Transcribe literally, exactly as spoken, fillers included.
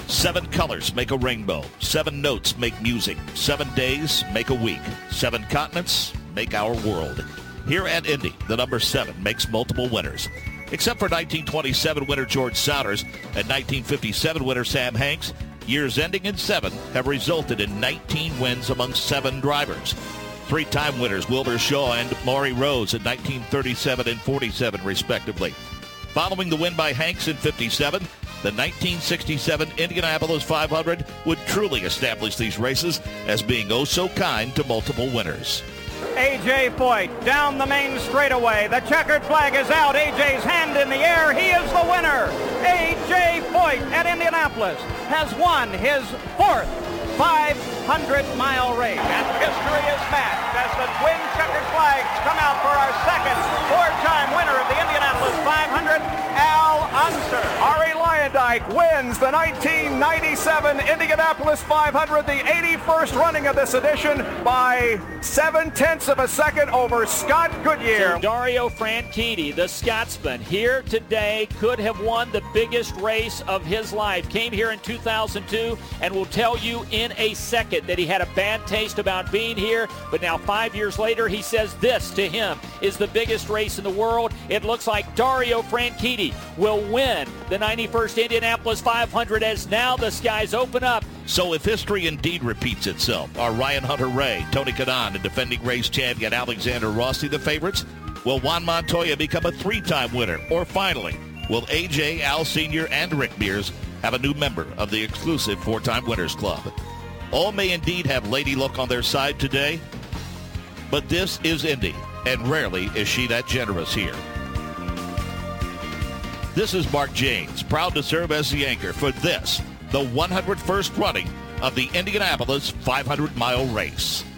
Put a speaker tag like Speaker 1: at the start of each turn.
Speaker 1: Seven colors make a rainbow. Seven notes make music. Seven days make a week. Seven continents make our world. Here at Indy, the number seven makes multiple winners. Except for nineteen twenty-seven winner George Souders and nineteen fifty-seven winner Sam Hanks, years ending in seven have resulted in nineteen wins among seven drivers. Three-time winners Wilbur Shaw and Maury Rose in nineteen thirty-seven and forty-seven, respectively. Following the win by Hanks in fifty-seven, the nineteen sixty-seven Indianapolis five hundred would truly establish these races as being oh so kind to multiple winners.
Speaker 2: A J. Foyt down the main straightaway. The checkered flag is out. A J's hand in the air. He is the winner. A J. Foyt at Indianapolis has won his fourth five hundred mile race. And history is matched as the twin checkered flags come out for our second four-time winner of the Indianapolis five hundred, Al Unser.
Speaker 3: Arie Luyendyk wins the nineteen ninety-seven Indianapolis five hundred, the eighty-first running of this edition, by seven-tenths of a second over Scott Goodyear.
Speaker 4: So Dario Franchitti, the Scotsman, here today, could have won the biggest race of his life. Came here in two thousand two and will tell you in a second that he had a bad taste about being here, but now five years later he says this to him is the biggest race in the world. It looks like Dario Franchitti will win the ninety-first Indianapolis five hundred as now the skies open up.
Speaker 1: So if history indeed repeats itself, are Ryan Hunter-Reay, Tony Kanaan, and defending race champion Alexander Rossi the favorites? Will Juan Montoya become a three-time winner? Or finally, will A J, Al Senior, and Rick Mears have a new member of the exclusive four-time winners club? All may indeed have Lady Luck on their side today, but this is Indy, and rarely is she that generous here. This is Mark Janes, proud to serve as the anchor for this, the one hundred first running of the Indianapolis five hundred mile race.